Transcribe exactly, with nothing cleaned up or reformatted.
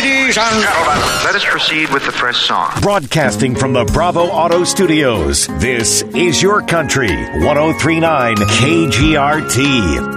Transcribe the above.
Ladies and gentlemen, let us proceed with the first song. Broadcasting from the Bravo Auto Studios, this is Your Country, one oh three point nine K G R T.